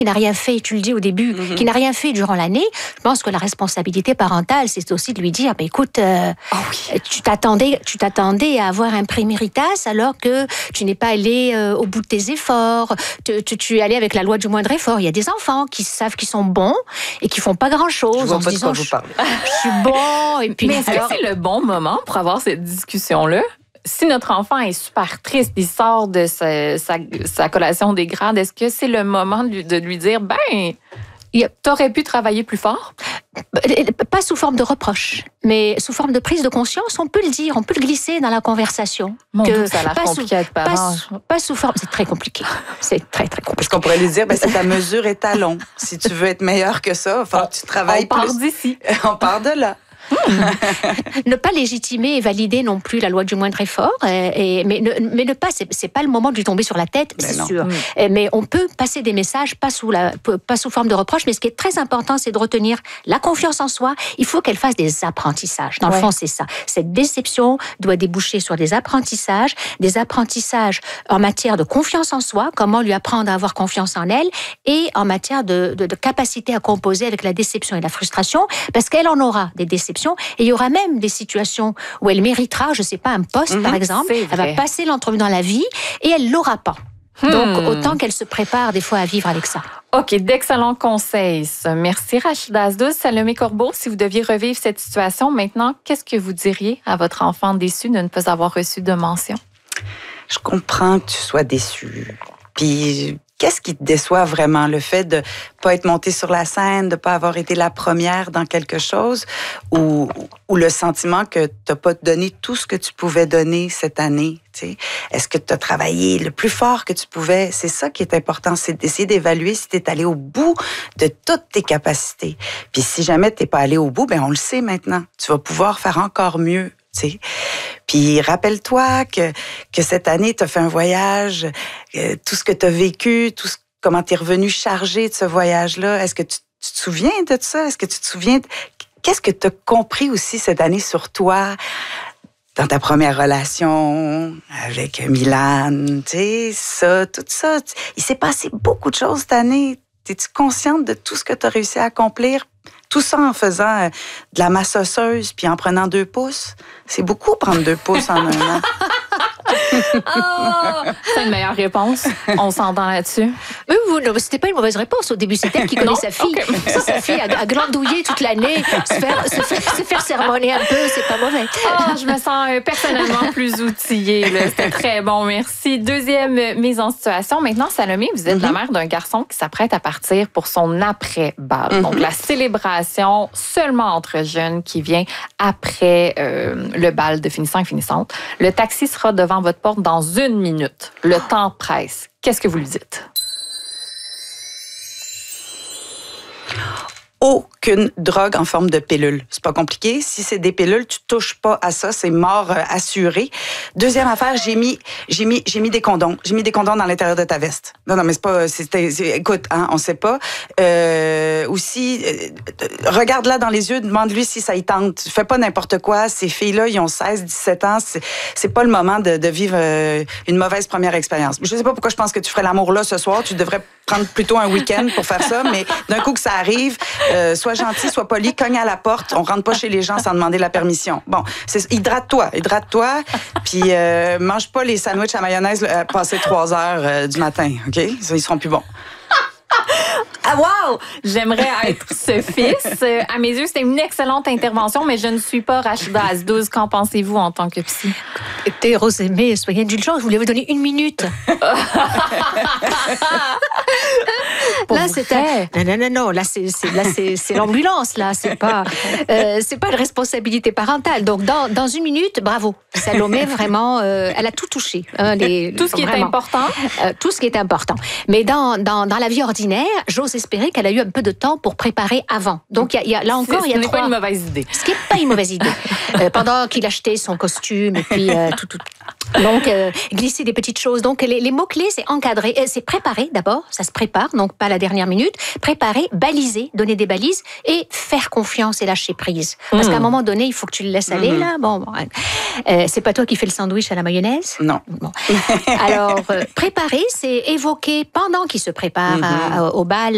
qui n'a rien fait, tu le dis au début, qui n'a rien fait durant l'année, je pense que la responsabilité parentale, c'est aussi de lui dire, écoute, tu t'attendais à avoir un préméritas alors que tu n'es pas allé au bout de tes efforts, tu es allé avec la loi du moindre effort. Il y a des enfants qui savent qu'ils sont bons et qui font pas grand-chose. Je vois pas de quoi vous parlez. Je suis bon. Et puis, mais est-ce que c'est le bon moment pour avoir cette discussion-là? Si notre enfant est super triste, il sort de sa collation des grades, est-ce que c'est le moment de lui dire, t'aurais pu travailler plus fort? Pas sous forme de reproche, mais sous forme de prise de conscience, on peut le dire, on peut le glisser dans la conversation. Mon Dieu, ça a l'air compliqué à être parent. Pas sous forme, c'est très compliqué. C'est très, très compliqué. Parce qu'on pourrait lui dire, c'est ta mesure étalon. Si tu veux être meilleur que ça, il faut que tu travailles plus. On part d'ici. On part de là. Ne pas légitimer et valider non plus la loi du moindre effort, mais ne pas, c'est pas le moment de lui tomber sur la tête, c'est sûr. Mais on peut passer des messages, pas sous forme de reproche, mais ce qui est très important, c'est de retenir la confiance en soi. Il faut qu'elle fasse des apprentissages. Dans le fond, c'est ça. Cette déception doit déboucher sur des apprentissages en matière de confiance en soi, comment lui apprendre à avoir confiance en elle, et en matière de capacité à composer avec la déception et la frustration, parce qu'elle en aura des déceptions. Et il y aura même des situations où elle méritera, je sais pas, un poste par exemple. Elle va passer l'entrevue dans la vie et elle l'aura pas. Donc autant qu'elle se prépare des fois à vivre avec ça. OK, d'excellents conseils. Merci Rachida Azdouz. Salomé Corbeau, si vous deviez revivre cette situation maintenant, qu'est-ce que vous diriez à votre enfant déçu de ne pas avoir reçu de mention? Je comprends que tu sois déçu. Puis qu'est-ce qui te déçoit vraiment? Le fait de pas être montée sur la scène, de pas avoir été la première dans quelque chose, ou le sentiment que t'as pas donné tout ce que tu pouvais donner cette année, tu sais? Est-ce que tu as travaillé le plus fort que tu pouvais? C'est ça qui est important, c'est d'essayer d'évaluer si tu es allé au bout de toutes tes capacités. Puis si jamais t'es pas allé au bout, on le sait maintenant. Tu vas pouvoir faire encore mieux. T'sais. Puis rappelle-toi que cette année, tu as fait un voyage, tout ce que tu as vécu, comment tu es revenu chargé de ce voyage-là. Est-ce que tu te souviens de ça? Est-ce que tu te souviens? Qu'est-ce que tu as compris aussi cette année sur toi? Dans ta première relation avec Milan, tu sais, tout ça. Il s'est passé beaucoup de choses cette année. Es-tu consciente de tout ce que tu as réussi à accomplir? Tout ça en faisant de la masse osseuse puis en prenant 2 pouces. C'est beaucoup prendre 2 pouces en un an. C'est une meilleure réponse. On s'entend là-dessus. Mais c'était pas une mauvaise réponse. Au début, c'est elle qui connaît sa fille. Okay. Si sa fille a glandouillé toute l'année, se faire sermonner un peu, c'est pas mauvais. Je me sens personnellement plus outillée. C'était très bon, merci. Deuxième mise en situation. Maintenant, Salomé, vous êtes la mère d'un garçon qui s'apprête à partir pour son après-bal. Donc, la célébration seulement entre jeunes qui vient après le bal de finissant et finissante. Le taxi sera devant votre porte dans 1 minute. Le temps presse. Qu'est-ce que vous lui dites? Aucune drogue en forme de pilule. C'est pas compliqué. Si c'est des pilules, tu touches pas à ça. C'est mort assuré. Deuxième affaire, j'ai mis des condoms. J'ai mis des condoms dans l'intérieur de ta veste. Non, mais c'est pas... écoute, on sait pas. Aussi, regarde-la dans les yeux, demande-lui si ça y tente. Fais pas n'importe quoi. Ces filles-là, ils ont 16, 17 ans. C'est pas le moment de vivre une mauvaise première expérience. Je sais pas pourquoi je pense que tu ferais l'amour là ce soir. Tu devrais prendre plutôt un week-end pour faire ça, mais d'un coup que ça arrive, sois gentil, sois poli, cogne à la porte. On rentre pas chez les gens sans demander la permission. Bon, hydrate-toi, puis mange pas les sandwichs à mayonnaise passé 3 heures du matin, OK? Ils seront plus bons. Ah, wow! J'aimerais être ce fils. À mes yeux, c'était une excellente intervention, mais je ne suis pas Rachida Azdouz. Qu'en pensez-vous en tant que psy? Écoutez, Rosemée, soyez indulgente, je voulais vous donner 1 minute. Là, c'était... Non. Là, c'est l'ambulance, là. C'est pas une responsabilité parentale. Donc, dans 1 minute, bravo. Salomé, vraiment, elle a tout touché. Tout ce qui est important. Tout ce qui est important. Mais dans la vie ordinaire, j'ose espérer qu'elle a eu un peu de temps pour préparer avant. Donc, là encore, il y a 3... Ce n'est pas une mauvaise idée. Ce qui n'est pas une mauvaise idée. Pendant qu'il achetait son costume et puis tout. Donc, glisser des petites choses. Donc, les mots-clés, c'est encadrer. C'est préparer d'abord. Ça se prépare, donc pas à la dernière minute. Préparer, baliser, donner des balises et faire confiance et lâcher prise. Parce qu'à un moment donné, il faut que tu le laisses aller, là. Bon. C'est pas toi qui fais le sandwich à la mayonnaise? Non. Bon. Alors, préparer, c'est évoquer pendant qu'il se prépare au bal